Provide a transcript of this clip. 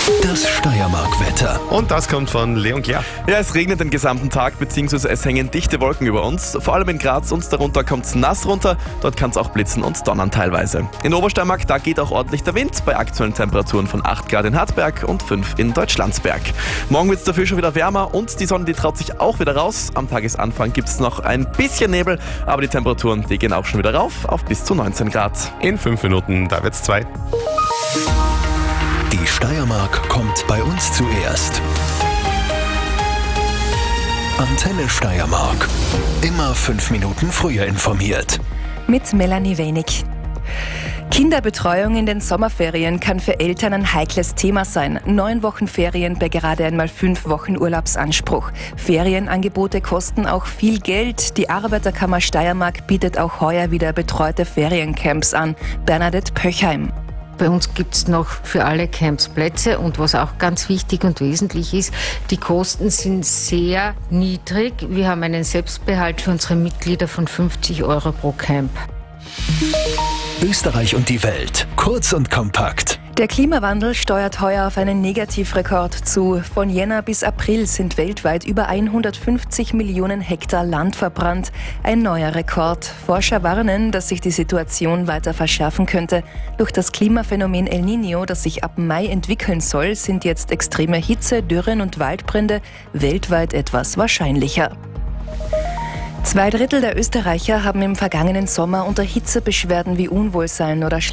Das Steiermark-Wetter. Und das kommt von Leon Claire. Ja, es regnet den gesamten Tag, beziehungsweise es hängen dichte Wolken über uns. Vor allem in Graz und darunter kommt es nass runter. Dort kann es auch blitzen und donnern teilweise. In Obersteiermark, da geht auch ordentlich der Wind, bei aktuellen Temperaturen von 8 Grad in Hartberg und 5 in Deutschlandsberg. Morgen wird es dafür schon wieder wärmer und die Sonne, die traut sich auch wieder raus. Am Tagesanfang gibt es noch ein bisschen Nebel, aber die Temperaturen, die gehen auch schon wieder rauf auf bis zu 19 Grad. In 5 Minuten, da wird's 2. Die Steiermark kommt bei uns zuerst. Antenne Steiermark. Immer 5 Minuten früher informiert. Mit Melanie Wenig. Kinderbetreuung in den Sommerferien kann für Eltern ein heikles Thema sein. 9 Wochen Ferien bei gerade einmal 5 Wochen Urlaubsanspruch. Ferienangebote kosten auch viel Geld. Die Arbeiterkammer Steiermark bietet auch heuer wieder betreute Feriencamps an. Bernadette Pöchheim. Bei uns gibt es noch für alle Camps Plätze und was auch ganz wichtig und wesentlich ist, die Kosten sind sehr niedrig. Wir haben einen Selbstbehalt für unsere Mitglieder von 50 € pro Camp. Österreich und die Welt. Kurz und kompakt. Der Klimawandel steuert heuer auf einen Negativrekord zu. Von Jänner bis April sind weltweit über 150 Millionen Hektar Land verbrannt. Ein neuer Rekord. Forscher warnen, dass sich die Situation weiter verschärfen könnte. Durch das Klimaphänomen El Niño, das sich ab Mai entwickeln soll, sind jetzt extreme Hitze, Dürren und Waldbrände weltweit etwas wahrscheinlicher. 2 Drittel der Österreicher haben im vergangenen Sommer unter Hitzebeschwerden wie Unwohlsein oder